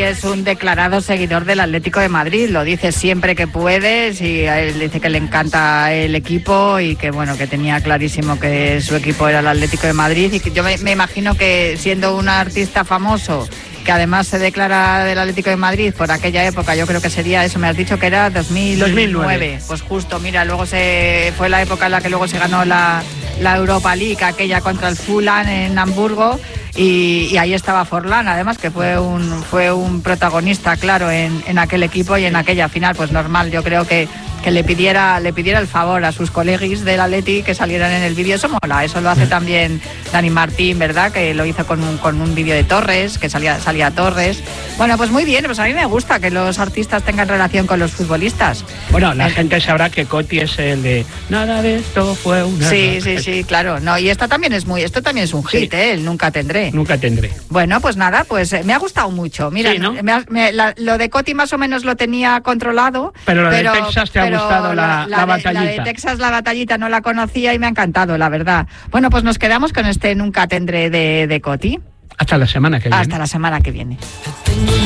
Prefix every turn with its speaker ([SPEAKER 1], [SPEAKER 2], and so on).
[SPEAKER 1] es un declarado seguidor del Atlético de Madrid, lo dice siempre que puedes y él dice que le encanta el equipo y que bueno, que tenía clarísimo que su equipo era el Atlético de Madrid y que yo me imagino que siendo un artista famoso que además se declara del Atlético de Madrid por aquella época, yo creo que sería eso, me has dicho que era 2009. Pues justo, mira, luego fue la época en la que luego se ganó la Europa League, aquella contra el Fulham en Hamburgo, y ahí estaba Forlán, además, que fue un protagonista, claro, en aquel equipo y en aquella final. Pues normal, yo creo que le pidiera el favor a sus colegis del Atleti que salieran en el vídeo. Eso mola, eso lo hace también Dani Martín, ¿verdad? Que lo hizo con un vídeo de Torres, que salía Torres. Bueno, pues muy bien, pues a mí me gusta que los artistas tengan relación con los futbolistas.
[SPEAKER 2] Bueno, la gente sabrá que Coti es el de nada de esto fue una...
[SPEAKER 1] Sí, claro. No, y esto también es un hit,
[SPEAKER 2] sí.
[SPEAKER 1] El Nunca Tendré.
[SPEAKER 2] Nunca tendré.
[SPEAKER 1] Bueno, pues nada, pues me ha gustado mucho. Mira,
[SPEAKER 2] sí, ¿no?
[SPEAKER 1] Lo de Coti más o menos lo tenía controlado.
[SPEAKER 2] Pero lo de Texas te ha gustado la batallita.
[SPEAKER 1] La de Texas, la batallita, no la conocía y me ha encantado, la verdad. Bueno, pues nos quedamos con este Nunca Tendré de Coti.
[SPEAKER 2] Hasta la semana que viene.
[SPEAKER 1] Hasta la semana que viene.